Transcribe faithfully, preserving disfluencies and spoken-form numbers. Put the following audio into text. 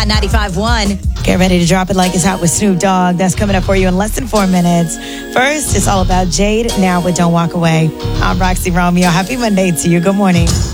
Hot ninety-five point one. Get ready to drop it like it's hot with Snoop Dogg. That's coming up for you in less than four minutes. First, it's all about Jade. Now with Don't Walk Away. I'm Roxy Romeo. Happy Monday to you. Good morning.